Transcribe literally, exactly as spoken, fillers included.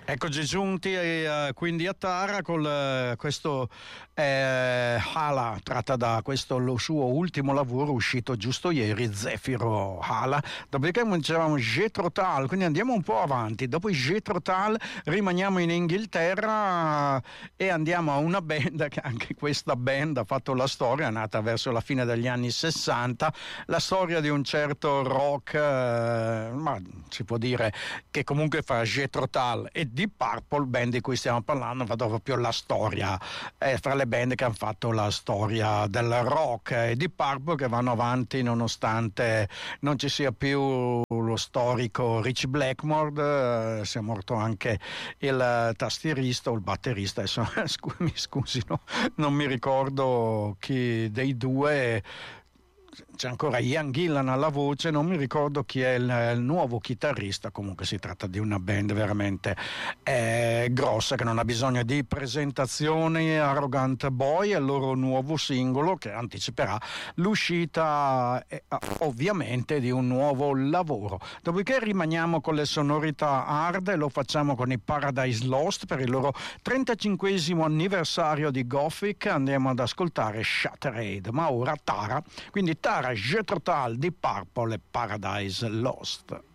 Eccoci giunti eh, quindi a Tara con eh, questo eh, Hala, tratta da questo lo suo ultimo lavoro uscito giusto ieri, Zefiro Hala. Dopodiché cominciamo Jethro Tull, quindi andiamo un po' avanti. Dopo Jethro Tull rimaniamo in Inghilterra e andiamo a una band che anche questa band ha fatto la storia, è nata verso la fine degli anni sessanta, la storia di un certo rock, eh, ma si può dire che comunque fa Jethro Tull e Deep Purple, band di cui stiamo parlando, fa proprio la storia, è fra le band che hanno fatto la storia del rock, e Deep Purple che vanno avanti nonostante non ci sia più lo storico Richie Blackmore, eh, si è morto anche il tastierista o il batterista, adesso mi scusino, non mi ricordo chi dei due. C'è ancora Ian Gillan alla voce, non mi ricordo chi è il, il nuovo chitarrista. Comunque si tratta di una band veramente eh, grossa, che non ha bisogno di presentazioni. Arrogant Boy è il loro nuovo singolo che anticiperà l'uscita eh, ovviamente di un nuovo lavoro. Dopodiché rimaniamo con le sonorità hard e lo facciamo con i Paradise Lost per il loro trentacinquesimo anniversario di Gothic. Andiamo ad ascoltare Shattered, ma ora Tara, quindi Tara, Jethro Tull, Deep Purple e Paradise Lost.